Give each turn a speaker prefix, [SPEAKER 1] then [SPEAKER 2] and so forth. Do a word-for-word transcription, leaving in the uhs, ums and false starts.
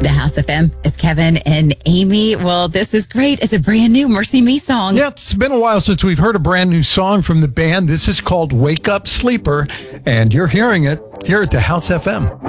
[SPEAKER 1] The House F M. It's Kevin and Amy. Well, this is great. It's a brand new Mercy Me song.
[SPEAKER 2] Yeah, it's been a while since we've heard a brand new song from the band. This is called Wake Up Sleeper, and you're hearing it here at the House F M.